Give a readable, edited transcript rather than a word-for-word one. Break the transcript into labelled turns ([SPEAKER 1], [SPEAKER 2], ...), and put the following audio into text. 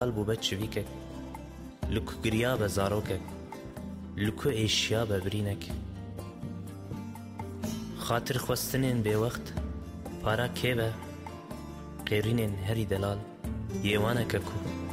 [SPEAKER 1] بوو بە چویکێک لکو گریا بە زارۆکێک لکو ئێشیا بە برینێک خاتر خواستنێن بێوەخت پارا کێبە قێرینێن هەری دەلال یێوانەکە کو